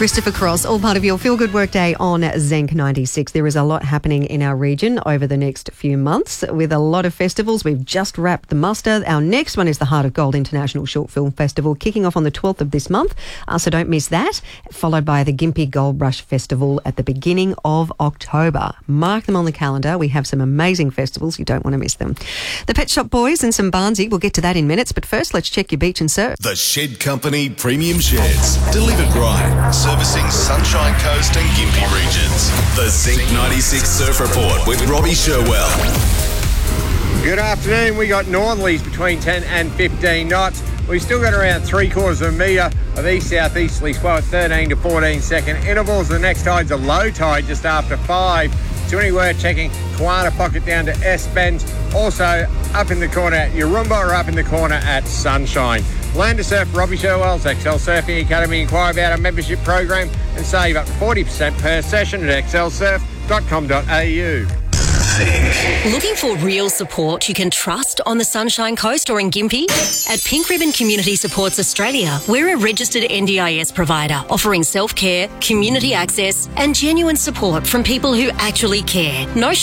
Christopher Cross, all part of your Feel Good Workday on Zenc 96. There is a lot happening in our region over the next few months with a lot of festivals. We've just wrapped the muster. Our next one is the Heart of Gold International Short Film Festival, kicking off on the 12th of this month, so don't miss that, followed by the Gympie Gold Rush Festival at the beginning of October. Mark them on the calendar. We have some amazing festivals. You don't want to miss them. The Pet Shop Boys and some Barnsey. We'll get to that in minutes, but first let's check your beach and surf. The Shed Company Premium Sheds. Delivered right. Servicing Sunshine Coast and Gympie regions. The Zinc 96 Surf Report with Robbie Sherwell. Good afternoon. We got northerlies between 10 and 15 knots. We've still got around 3/4 of a metre of east-southeasterly swell at 13 to 14 second intervals. The next tide's a low tide just after 5. So anyway, checking Koana Pocket down to S Bend. Also up in the corner at Yarumba or up in the corner at Sunshine. Land to Surf, Robbie Sherwell's XL Surfing Academy. Inquire about our membership program and save up 40% per session at xlsurf.com.au. Looking for real support you can trust on the Sunshine Coast or in Gympie? At Pink Ribbon Community Supports Australia, we're a registered NDIS provider offering self-care, community access and genuine support from people who actually care. No